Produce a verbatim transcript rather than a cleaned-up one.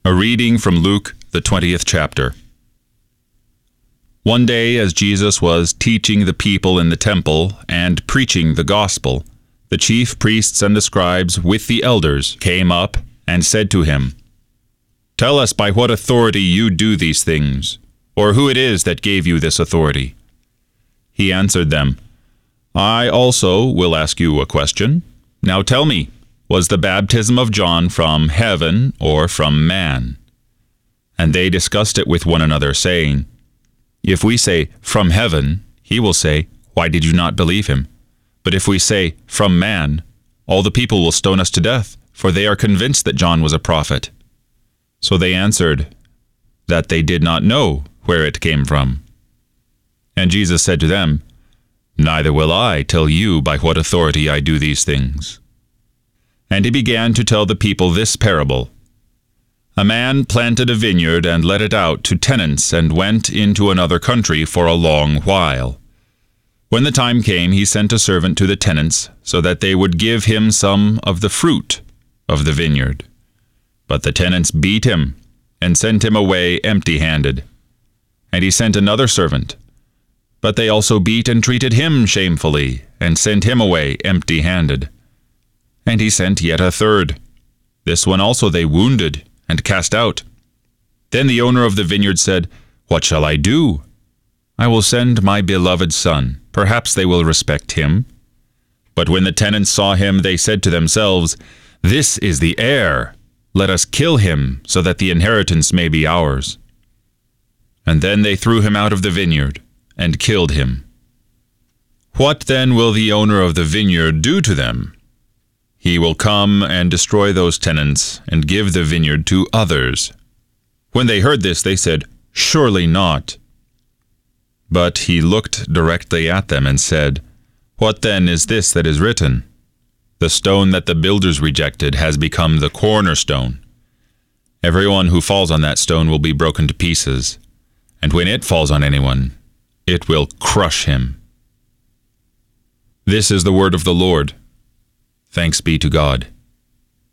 A reading from Luke, the twentieth chapter. One day, as Jesus was teaching the people in the temple and preaching the gospel, the chief priests and the scribes with the elders came up and said to him, "Tell us by what authority you do these things, or who it is that gave you this authority." He answered them, "I also will ask you a question. Now tell me, was the baptism of John from heaven or from man?" And they discussed it with one another, saying, "If we say, 'From heaven,' he will say, 'Why did you not believe him?' But if we say, 'From man,' all the people will stone us to death, for they are convinced that John was a prophet." So they answered that they did not know where it came from. And Jesus said to them, "Neither will I tell you by what authority I do these things." And he began to tell the people this parable. A man planted a vineyard and let it out to tenants and went into another country for a long while. When the time came, he sent a servant to the tenants so that they would give him some of the fruit of the vineyard. But the tenants beat him and sent him away empty-handed. And he sent another servant. But they also beat and treated him shamefully and sent him away empty-handed. And he sent yet a third. This one also they wounded and cast out. Then the owner of the vineyard said, "What shall I do? I will send my beloved son. Perhaps they will respect him." But when the tenants saw him, they said to themselves, "This is the heir. Let us kill him, so that the inheritance may be ours." And then they threw him out of the vineyard and killed him. What then will the owner of the vineyard do to them? He will come and destroy those tenants and give the vineyard to others. When they heard this, they said, "Surely not." But he looked directly at them and said, "What then is this that is written? The stone that the builders rejected has become the cornerstone. Everyone who falls on that stone will be broken to pieces, and when it falls on anyone, it will crush him." This is the word of the Lord. Thanks be to God.